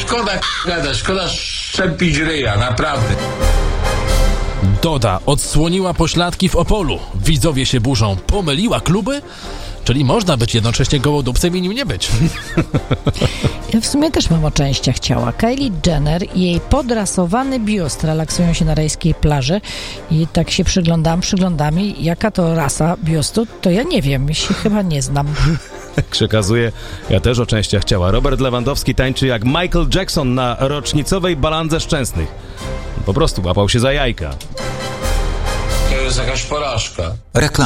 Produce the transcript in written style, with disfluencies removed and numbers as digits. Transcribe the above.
szkoda gadać, szkoda szczepić ryja, naprawdę. Doda odsłoniła pośladki w Opolu. Widzowie się burzą. Pomyliła kluby? Czyli można być jednocześnie gołodupcem i nim nie być. Ja w sumie też mam o częściach ciała. Kylie Jenner i jej podrasowany biust relaksują się na rajskiej plaży i tak się przyglądam i jaka to rasa biustu, to ja nie wiem, się chyba nie znam. Przekazuję, ja też o częściach ciała. Robert Lewandowski tańczy jak Michael Jackson na rocznicowej balandze szczęsnych. Po prostu łapał się za jajka. To jest jakaś porażka. Reklama.